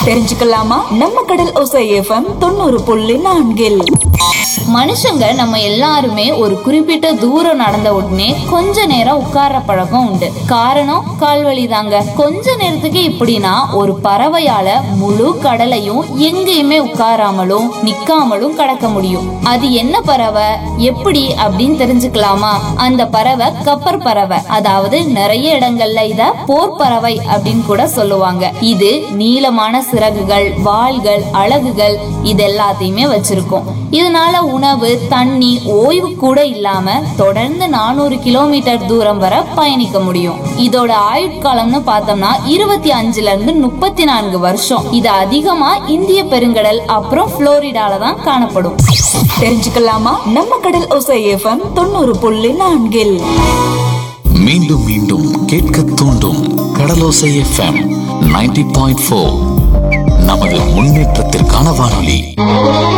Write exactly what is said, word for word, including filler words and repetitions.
தெரிஞ்சுக்கலாமா? நம்ம கடல் ஓசை எஃப்எம் தொண்ணூறு புள்ளி நான்கில் மனுஷங்க நம்ம எல்லாருமே ஒரு குறிப்பிட்ட தூரம் நடந்த உடனே கொஞ்ச நேரம் உட்கார்ற பழக்கம் உண்டு. காரணம் கால்வலி தாங்க. கொஞ்ச நேரத்துக்கு இப்படின்னா ஒரு பறவையால முழு கடலையும் எங்கேயுமே உட்காராமலும் நிக்காமலும் கடக்க முடியும். அது என்ன பறவை, எப்படி அப்படின்னு தெரிஞ்சுக்கலாமா? அந்த பறவை கப்பர் பறவை. அதாவது நிறைய இடங்கள்ல இத போர் பறவை அப்படின்னு கூட சொல்லுவாங்க. இது நீளமான சிறகுகள், வாள்கள், அலகுகள் இது எல்லாத்தையுமே வச்சிருக்கும். இதனால உணவு, தண்ணி, ஓய்வு கூட இல்லாம தொடர்ந்து நானூறு கிலோமீட்டர் தூரம் வரை பயணிக்க முடியும். இதோட ஆயுட்காலம்னு பார்த்தோம்னா இருபத்தி அஞ்சுல இருந்து முப்பத்தி நான்கு வருஷம். இது அதிகமா இந்திய பெருங்கடல் அப்புறம் புளோரிடால தான் காணப்படும். தெரிஞ்சுக்கலாமா? நம்ம கடல் ஓசை எஃப்எம் தொண்ணூறு புள்ளி நான்கில் மீண்டும் மீண்டும் கேட்க தூண்டும் கடலோசை எஃப்எம் நைன்டி பாயிண்ட் ஃபோர் நமது முன்னேற்றத்திற்கான வானொலி.